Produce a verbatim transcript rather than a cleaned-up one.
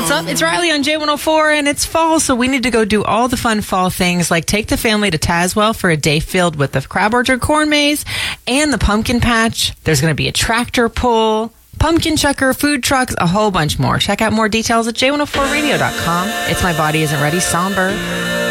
What's up? It's Riley on J one oh four, and it's fall, so we need to go do all the fun fall things, like take the family to Tazewell for a day filled with the Crab Orchard Corn Maze and the Pumpkin Patch. There's going to be a tractor pull, pumpkin chucker, food trucks, a whole bunch more. Check out more details at J one oh four radio dot com. It's My Body Isn't Ready, Somber.